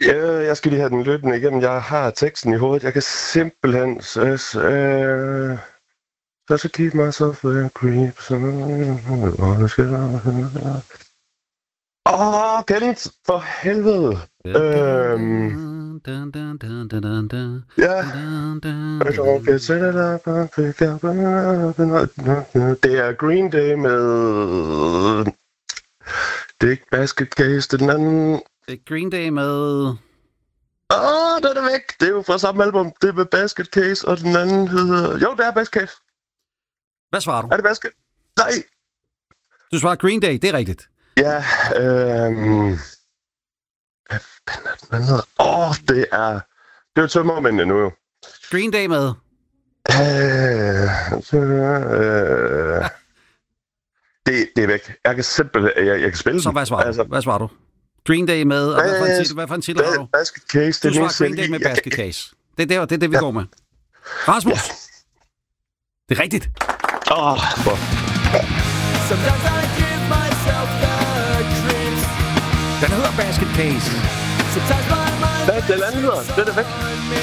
Jeg skal lige have den løbende igennem. Jeg har teksten i hovedet. Jeg kan simpelthen... Så keep myself a creep. Kent, for helvede. Ja. Det er Green Day med... Det er ikke Basket Case, den anden... Det er Green Day med... den er væk. Det er jo fra samme album. Det er med Basket Case, og den anden hedder... Jo, det er Basket Case. Hvad svarer du? Er det Basket? Nej. Du svarer Green Day, det er rigtigt. Ja, hvad fanden er den hedder? Det er jo tømmermændene nu jo. Green Day med? Det er væk. Jeg kan simpelthen... Jeg kan spille så den. hvad svarer du? Hvad svarer du? Green Day med, og hvad for en titel har du? Basket Case. Du svarer Green Day med Basket Case. Det er det, vi går med. Rasmus! Ja. Det er rigtigt. Den hedder Basket Case. Hvad den anden hedder? Det er det væk.